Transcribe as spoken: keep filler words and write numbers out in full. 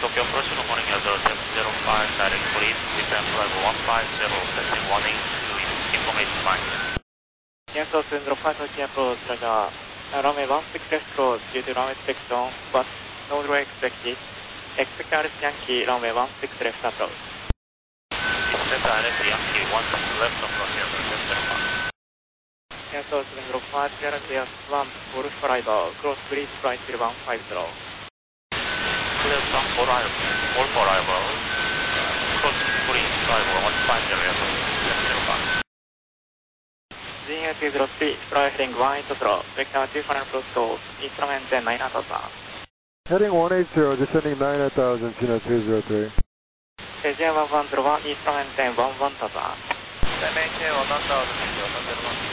Tokyo approach, good morning, zero seven zero five, direct police, return flight one five zero, testing warning, information fine. Cancel seven zero five, Tokyo approach, Roger. Runway one six left close due to runway inspection, but no delay expected. Expect Alice Yankee, runway one six left approach. Expect Alice Yankee, one six left approach, seven zero five. Cancel seven zero five, Galaxy S one, full arrival, cross breeze flight till one five zero. Clear some for arrival, all for arrival, cross breeze flight one five zero, seven zero five. G A two zero three, fly heading one eight zero, vector two final close call, instrument maintain nine thousand. Heading one eight zero, descending nine thousand, Cessna two zero three. J one one zero one, instrument maintain one one thousand. Maintain one thousand, one zero one.